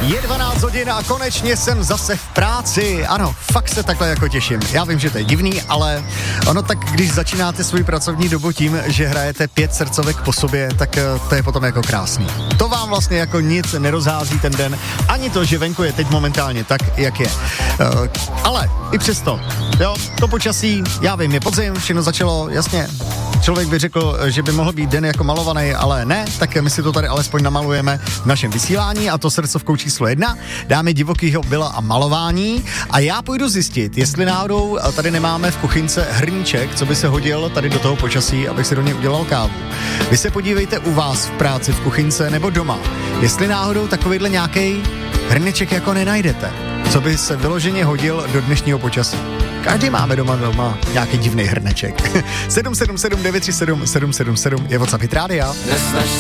Je 12 hodin a konečně jsem zase v práci. Ano, fakt se takhle jako těším. Já vím, že to je divný, ale ono tak, když začínáte svůj pracovní dobu tím, že hrajete 5 srdcovek po sobě, tak to je potom jako krásný. To vám vlastně jako nic nerozhází ten den, ani to, že venku je teď momentálně tak, jak je. Ale i přesto, jo, to počasí, já vím, je podzim, všechno začalo, jasně. Člověk by řekl, že by mohl být den jako malovaný, ale ne, tak my si to tady alespoň namalujeme v našem vysílání, a to srdcovkou číslo 1. Dáme divokýho Billa a malování a já půjdu zjistit, jestli náhodou tady nemáme v kuchynce hrníček, co by se hodil tady do toho počasí, abych si do něj udělal kávu. Vy se podívejte u vás v práci, v kuchynce nebo doma, jestli náhodou takovýhle nějaký hrneček jako nenajdete, co by se vyloženě hodil do dnešního počasí. Každý máme doma nějaký divný hrneček. 777 937 777 je WhatsApp Hit Rádia.